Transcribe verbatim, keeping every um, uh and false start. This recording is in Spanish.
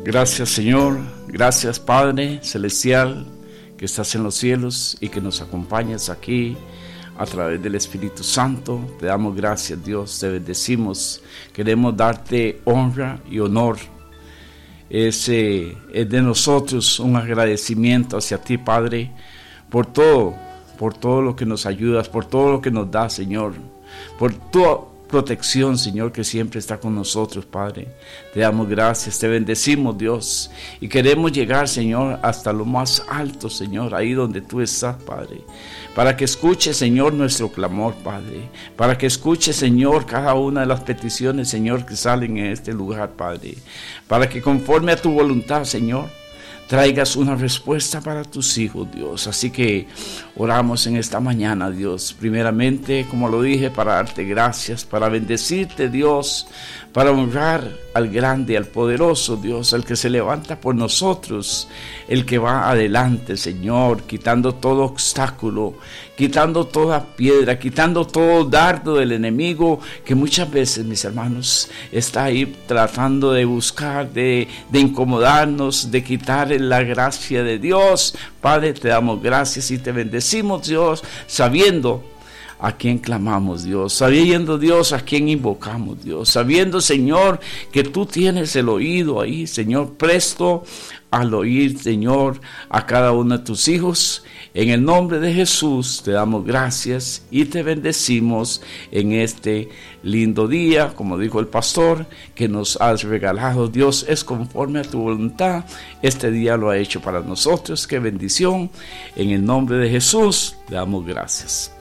Gracias, Señor, gracias, Padre Celestial, que estás en los cielos y que nos acompañas aquí a través del Espíritu Santo. Te damos gracias, Dios, te bendecimos, queremos darte honra y honor. Es, eh, es de nosotros un agradecimiento hacia ti, Padre, por todo, por todo lo que nos ayudas, por todo lo que nos das, Señor, por tu protección, Señor, que siempre está con nosotros, Padre. Te damos gracias, te bendecimos, Dios, y queremos llegar, Señor, hasta lo más alto, Señor, ahí donde tú estás, Padre, para que escuche, Señor, nuestro clamor, Padre, para que escuche, Señor, cada una de las peticiones, Señor, que salen en este lugar, Padre, para que conforme a tu voluntad, Señor, traigas una respuesta para tus hijos, Dios. Así que oramos en esta mañana, Dios, primeramente, como lo dije, para darte gracias, para bendecirte, Dios, para honrar al grande, al poderoso, Dios, al que se levanta por nosotros, el que va adelante, Señor, quitando todo obstáculo, quitando toda piedra, quitando todo dardo del enemigo, que muchas veces, mis hermanos, está ahí tratando de buscar, de, de incomodarnos, de quitar la gracia de Dios. Padre, te damos gracias y te bendecimos, Dios, sabiendo a quién clamamos, Dios, sabiendo, Dios, a quién invocamos, Dios, sabiendo, Señor, que tú tienes el oído ahí, Señor, presto al oír, Señor, a cada uno de tus hijos. En el nombre de Jesús te damos gracias y te bendecimos en este lindo día, como dijo el pastor, que nos has regalado. Dios, es conforme a tu voluntad. Este día lo ha hecho para nosotros. Qué bendición. En el nombre de Jesús te damos gracias.